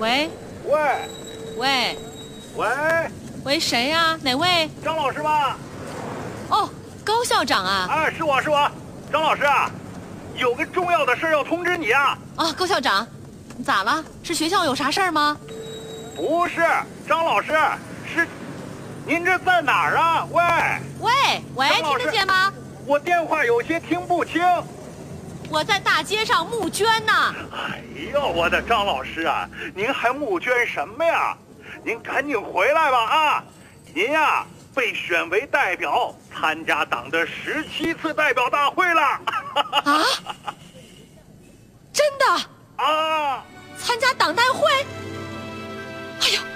喂喂喂喂， 喂，谁呀？哪位？ 张老师吗？ 哦，高校长啊！ 啊，是我，张老师啊，有个重要的事要通知你啊。 啊，高校长，咋了？是学校有啥事儿吗？ 不是，张老师，是，您这在哪儿啊？喂喂，听得见吗？ 我电话有些听不清。 我在大街上募捐呢。 哎呦，我的张老师啊，您还募捐什么呀？您赶紧回来吧啊！您呀，被选为代表参加党的17次代表大会了。 啊？真的？ 啊！ 参加党代会？哎呀！